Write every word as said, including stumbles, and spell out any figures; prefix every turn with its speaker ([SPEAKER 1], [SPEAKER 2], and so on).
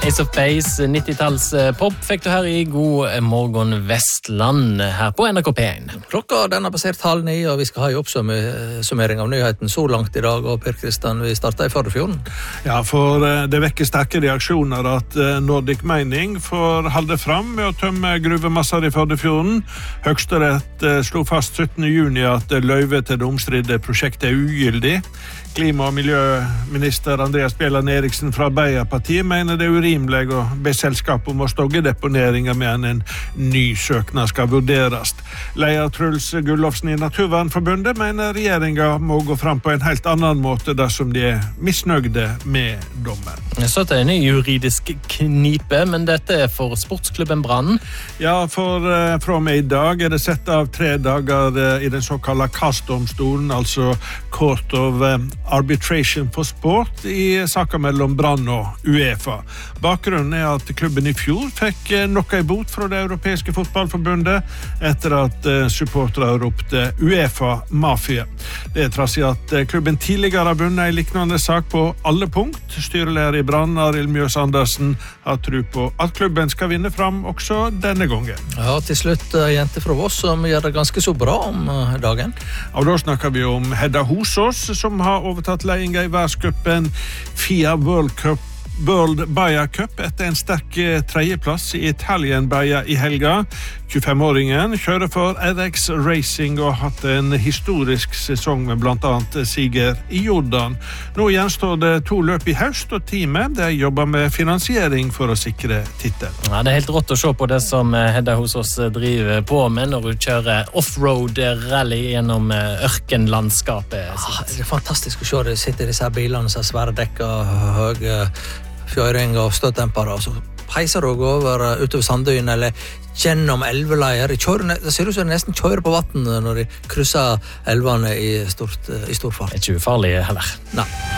[SPEAKER 1] Ace of Base, nitti-talls pop, fikk du her i God morgen Vestland her på N R K P one.
[SPEAKER 2] Klokka den har passert halv ni, og vi skal ha en oppsummering av nyheten så langt i dag. Og Per Kristian, vi starter i Førdefjorden.
[SPEAKER 3] Ja, for det vekker sterke reaksjoner at Nordic Mining får holde fram med å tømme gruvemasser i Førdefjorden. Høyesterett slo fast syttende juni at løyvet til det omstridte prosjektet er ugyldig. Klima- og miljøminister Andreas Bjelland Eriksen fra Arbeiderpartiet mener det er urimelig å be selskapet om å stogge deponeringer med en ny søknad skal vurderes. Leder Truls Gullofsen i Naturvernforbundet mener regjeringen må gå fram på en helt annen måte dersom de er misnøgde med dommen.
[SPEAKER 1] Så det er en ny juridisk knipe, men dette er for sportsklubben Brann.
[SPEAKER 3] Ja, for uh, fra og med i dag er det sett av tre dager uh, i den såkalte C A S-domstolen, altså Court of uh, Arbitration for Sport, i saker mellom Brann og UEFA. Bakgrunnen er at klubben i fjor fikk uh, nok en bot fra det europeiske fotballforbundet etter at uh, supportere ropte UEFA-mafia. Det er trass i at uh, klubben tidligere har vunnet en liknende sak på alle punkt. Styreleder i Brann, Arild Mjøs Andersen, har tro på at klubben skal vinne fram også denne gangen.
[SPEAKER 2] Ja, til slutt uh, jente fra Voss som gjør det ganske så bra om uh, dagen.
[SPEAKER 3] Og da snakker vi om Hedda Hosås, som har overtatt ledelsen i verdenscupen F I A World Cup World Baja Cup etter en sterk tredjeplass i Italien Baja i helga. tjuefem-åringen kjører for R X Racing og har hatt en historisk sesong med blant annet siger i Jordan. Nå gjenstår det to løp i høst, og teamet de jobber med finansiering for å sikre titel.
[SPEAKER 1] Ja, det er helt rått å se på det som Hedda Hosås driver på med når hun kjører offroad rally gjennom ørkenlandskapet sitt.
[SPEAKER 2] Ah, det er fantastisk å se det. Sitter disse bilene som svære dekker, høye fjøring og støttdempere, og så peiser du over utover Sandøyen eller gjennom elveleier. Det ser ut som de nesten kjører på vatten når de krysser elvene i, stort, i stor fart.
[SPEAKER 1] Det er ikke ufarlig heller.
[SPEAKER 2] Nei.